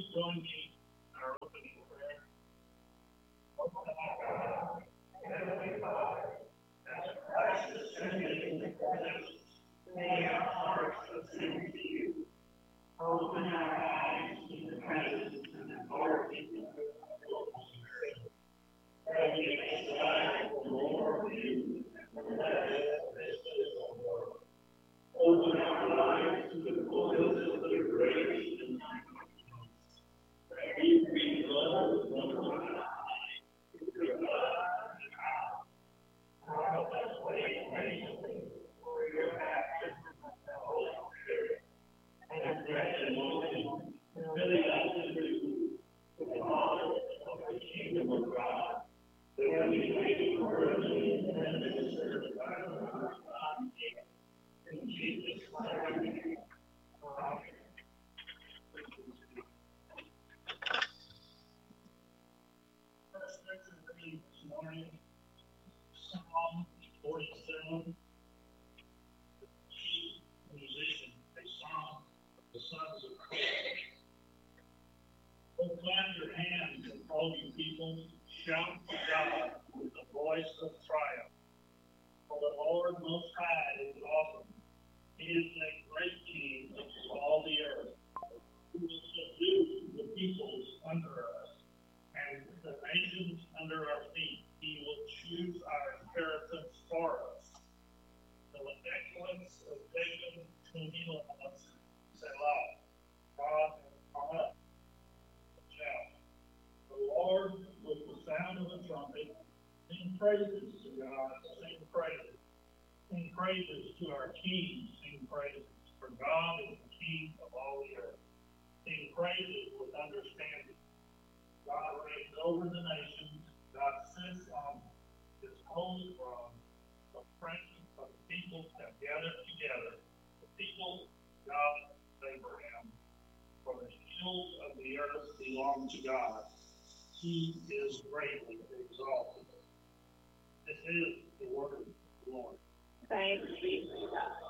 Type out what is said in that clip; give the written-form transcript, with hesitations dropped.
please join me in our opening prayer? Heavenly Father, as Christ ascended into heaven, may our hearts ascend to you. Open our eyes to the presence and authority of the Holy Spirit, that we may strive for more of you and less of this physical world. Open our lives to the fullness of your grace and kindness, that we may love one another with your love and power. Help us wait patiently for your baptism of the Holy Spirit, and grant the moment filling us anew with the knowledge of the kingdom of God, that we may be worthy and minister by the word of God. In Jesus' mighty name. Amen. First scripture reading this morning, Psalm 47, the chief musician, a song of the sons of Korah. Oh, clap your hands, all you people, shout to God with the voice of triumph. For the Lord Most High is awesome. He is a great king of all the earth, who will subdue the peoples under us and the nations under our feet. He will choose our inheritance for us. The excellence of Jacob, whom he loves, Selah. God has come up. Shout. The Lord, with the sound of the trumpet, sing praises to God, sing praises. Sing praises to our King, sing praises, for God is the King of all the earth. Sing praises with understanding. God reigns over the nations. God sits on his holy throne. The princes of the people have gathered together. The people, God, Abraham. For the hills of the earth belong to God. He is greatly exalted. This is the word of the Lord. Thanks be to God.